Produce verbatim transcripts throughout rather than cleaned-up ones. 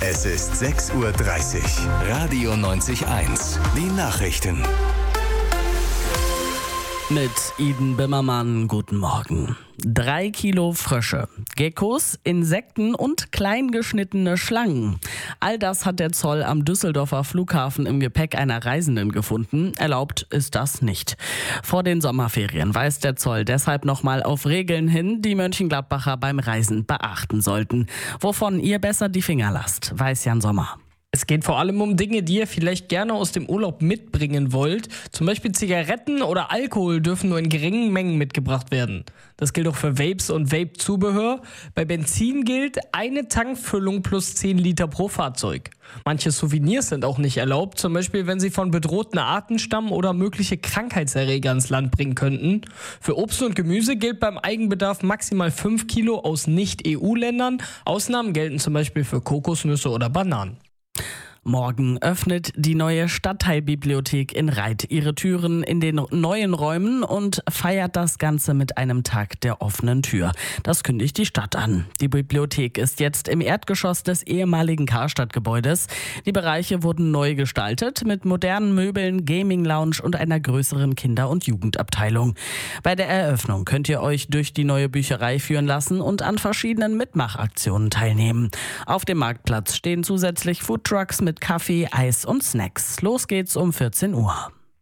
Es ist sechs Uhr dreißig. Radio neunzig eins. Die Nachrichten. Mit Iden Bimmermann, guten Morgen. Drei Kilo Frösche, Geckos, Insekten und kleingeschnittene Schlangen. All das hat der Zoll am Düsseldorfer Flughafen im Gepäck einer Reisenden gefunden. Erlaubt ist das nicht. Vor den Sommerferien weist der Zoll deshalb nochmal auf Regeln hin, die Mönchengladbacher beim Reisen beachten sollten. Wovon ihr besser die Finger lasst, weiß Jan Sommer. Es geht vor allem um Dinge, die ihr vielleicht gerne aus dem Urlaub mitbringen wollt. Zum Beispiel Zigaretten oder Alkohol dürfen nur in geringen Mengen mitgebracht werden. Das gilt auch für Vapes und Vape-Zubehör. Bei Benzin gilt eine Tankfüllung plus zehn Liter pro Fahrzeug. Manche Souvenirs sind auch nicht erlaubt, zum Beispiel wenn sie von bedrohten Arten stammen oder mögliche Krankheitserreger ins Land bringen könnten. Für Obst und Gemüse gilt beim Eigenbedarf maximal fünf Kilo aus Nicht-E U-Ländern. Ausnahmen gelten zum Beispiel für Kokosnüsse oder Bananen. Morgen öffnet die neue Stadtteilbibliothek in Reith ihre Türen in den neuen Räumen und feiert das Ganze mit einem Tag der offenen Tür. Das kündigt die Stadt an. Die Bibliothek ist jetzt im Erdgeschoss des ehemaligen Karstadt-Gebäudes. Die Bereiche wurden neu gestaltet mit modernen Möbeln, Gaming-Lounge und einer größeren Kinder- und Jugendabteilung. Bei der Eröffnung könnt ihr euch durch die neue Bücherei führen lassen und an verschiedenen Mitmachaktionen teilnehmen. Auf dem Marktplatz stehen zusätzlich Foodtrucks mit Kaffee, Eis und Snacks. Los geht's um vierzehn Uhr.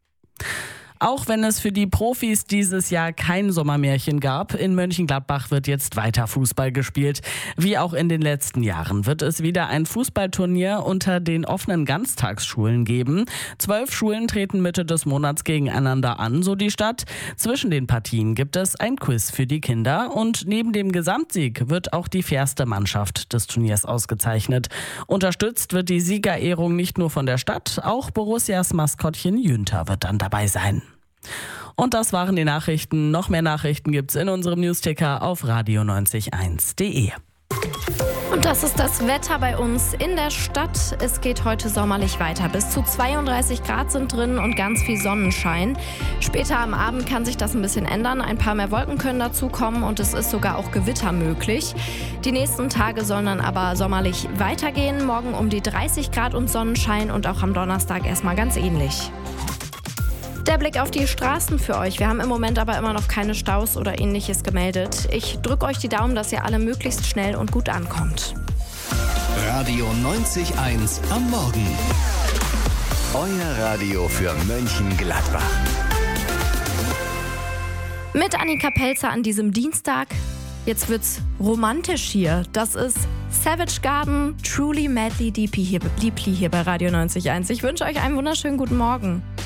Auch wenn es für die Profis dieses Jahr kein Sommermärchen gab, in Mönchengladbach wird jetzt weiter Fußball gespielt. Wie auch in den letzten Jahren wird es wieder ein Fußballturnier unter den offenen Ganztagsschulen geben. Zwölf Schulen treten Mitte des Monats gegeneinander an, so die Stadt. Zwischen den Partien gibt es ein Quiz für die Kinder und neben dem Gesamtsieg wird auch die fairste Mannschaft des Turniers ausgezeichnet. Unterstützt wird die Siegerehrung nicht nur von der Stadt, auch Borussias Maskottchen Jünter wird dann dabei sein. Und das waren die Nachrichten. Noch mehr Nachrichten gibt's in unserem Newsticker auf radio neunzig eins punkt de. Und das ist das Wetter bei uns in der Stadt. Es geht heute sommerlich weiter. Bis zu zweiunddreißig Grad sind drin und ganz viel Sonnenschein. Später am Abend kann sich das ein bisschen ändern. Ein paar mehr Wolken können dazukommen und es ist sogar auch Gewitter möglich. Die nächsten Tage sollen dann aber sommerlich weitergehen. Morgen um die dreißig Grad und Sonnenschein und auch am Donnerstag erstmal ganz ähnlich. Der Blick auf die Straßen für euch. Wir haben im Moment aber immer noch keine Staus oder ähnliches gemeldet. Ich drücke euch die Daumen, dass ihr alle möglichst schnell und gut ankommt. Radio neunzig eins am Morgen. Euer Radio für Mönchengladbach. Mit Annika Pelzer an diesem Dienstag. Jetzt wird's romantisch hier. Das ist Savage Garden, Truly Madly Deeply hier, Deeply hier bei Radio neunzig Komma eins. Ich wünsche euch einen wunderschönen guten Morgen.